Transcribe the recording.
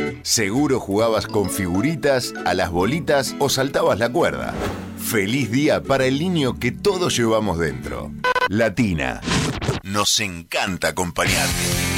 Seguro jugabas con figuritas, a las bolitas o saltabas la cuerda. Feliz día para el niño que todos llevamos dentro. Latina. Nos encanta acompañarte.